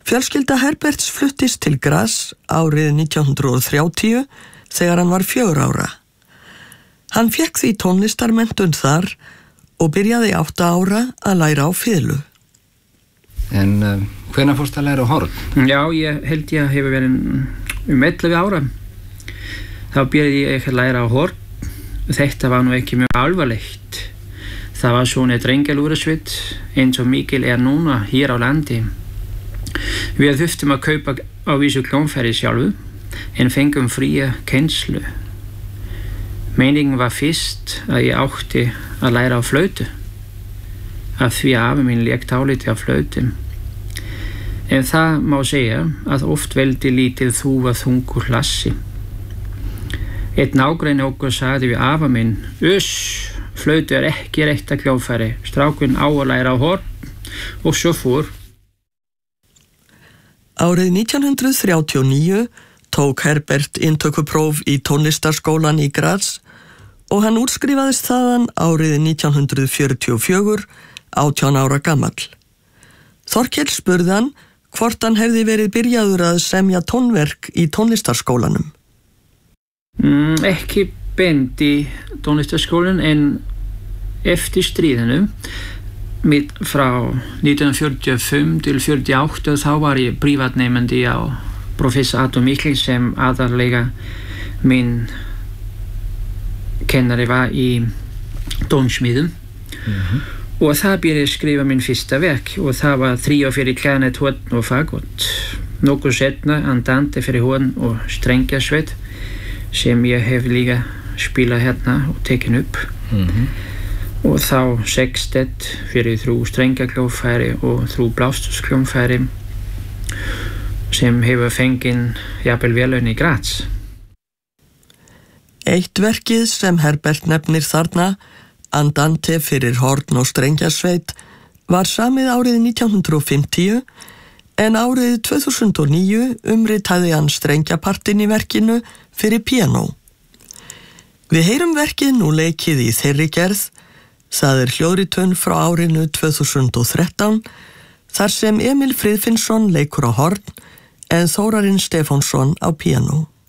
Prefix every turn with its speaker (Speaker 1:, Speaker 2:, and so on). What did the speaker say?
Speaker 1: Fjölskylda Herberts fluttist til Graz árið 1930 þegar hann var 4 ára. Hann fékk því tónlistarmenntun þar og byrjaði 8 ára að læra á fiðlu.
Speaker 2: En hvenær fórstu að læra á horn?
Speaker 3: Já, ég held ég hefur verið 11 ára. Þá byrjaði ég að læra á horn. Þetta var nú ekki mjög alvarlegt. Það var svona drengalúrasveit eins og mikil núna hér á landi. Við þurftum að kaupa á vísu hljómfæri sjálfu en fengum fría kennslu. Meiningin var fyrst að ég átti að læra á flautu af því að afi minn lék dálítið á flautum. En það má segja að oft veldi lítið þúfa þungu hlassi. Einn nágranni okkur sagði við afa minn: flautu ekki rétta hljómfæri, strákurinn á að læra á horn, og svo fór.
Speaker 1: Árið 1939 tók Herbert inntökupróf í tónlistarskólan í Graz og hann útskrifaðist þaðan árið 1944, 18 ára gamall. Þorkell spurði hann hvort hann hefði verið byrjaður að semja tónverk í tónlistarskólanum.
Speaker 3: Ekki beint í tónlistarskólan en eftir stríðinu frá 1945 til 48 þá var ég prívatnemandi á professor Adam Mikkel sem aðallega minn kennari var í tónsmíðum. Og það byrjaði að skrifa minn fyrsta verk og það var tríó fyrir klarnett, horn og fagott. Nokkuð setna andante fyrir horn og strengjasveit sem ég hef líka spilað hérna og tekin upp. Og þá sextett fyrir 3 strengjakljófæri og 3 blásturkljófæri sem hefur fengið jafnvel verðlaun í Graz.
Speaker 1: Eitt verkið sem Herbert nefnir þarna, andante fyrir horn og strengjasveit, var samið árið 1950 en árið 2009 umritaði hann strengjapartin í verkinu fyrir píanó. Við heyrum verkið nú leikið í þeirri gerð. Það hljóðritun frá árinu 2013 þar sem Emil Friðfinnsson leikur á horn en Þórarinn Stefánsson á píanó.